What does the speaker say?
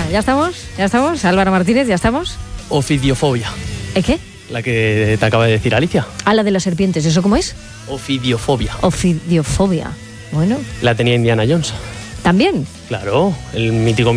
Venga, ¿ya estamos? Álvaro Martínez, ¿ya estamos? Ofidiofobia. ¿El qué? La que te acaba de decir Alicia. Ah, la de las serpientes, ¿eso cómo es? Ofidiofobia. Ofidiofobia. Bueno. La tenía Indiana Jones. ¿También? Claro, el mítico